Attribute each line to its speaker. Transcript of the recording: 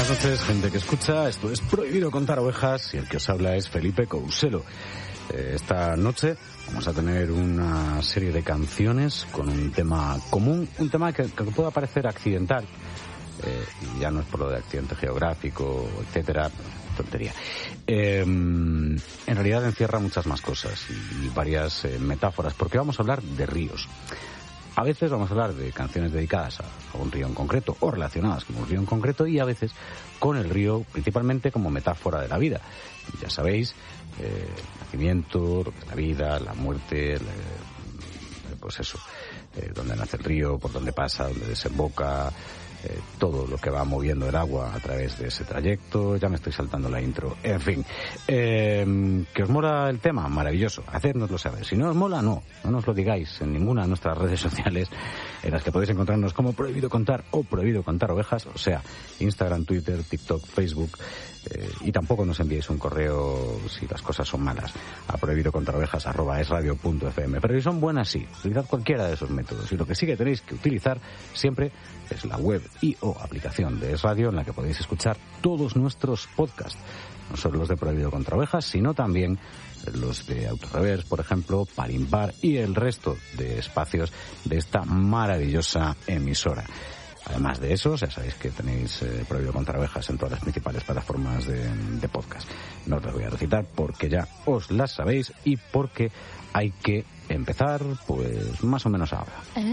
Speaker 1: Buenas noches, gente que escucha. Esto es Prohibido Contar Ovejas y el que os habla es Felipe Couselo. Esta noche vamos a tener una serie de canciones con un tema común, un tema que pueda parecer accidental, y ya no es por lo de accidente geográfico, etcétera, tontería. En realidad encierra muchas más cosas y varias metáforas, porque vamos a hablar de ríos. A veces vamos a hablar de canciones dedicadas a un río en concreto o relacionadas con un río en concreto, y a veces con el río principalmente como metáfora de la vida. Ya sabéis, el nacimiento, lo que es la vida, la muerte, pues eso, dónde nace el río, por dónde pasa, dónde desemboca, todo lo que va moviendo el agua a través de ese trayecto. Ya me estoy saltando la intro. En fin, ¿que os mola el tema? Maravilloso, hacednoslo saber. Si no os mola, no nos lo digáis en ninguna de nuestras redes sociales, en las que podéis encontrarnos como Prohibido Contar o Prohibido Contar Ovejas, o sea, Instagram, Twitter, TikTok, Facebook. Y tampoco nos enviéis un correo si las cosas son malas a prohibidocontarovejas@esradio.fm, pero si son buenas, sí, utilizad cualquiera de esos métodos. Y lo que sí que tenéis que utilizar siempre es la web y o aplicación de Es Radio, en la que podéis escuchar todos nuestros podcasts, no solo los de Prohibido Contar Ovejas, sino también los de Autorreverse, por ejemplo, Par Impar y el resto de espacios de esta maravillosa emisora. Además de eso, ya sabéis que tenéis Prohibido Contar Ovejas en todas las principales plataformas de podcast. No os las voy a recitar porque ya os las sabéis y porque hay que empezar, pues, más o menos ahora.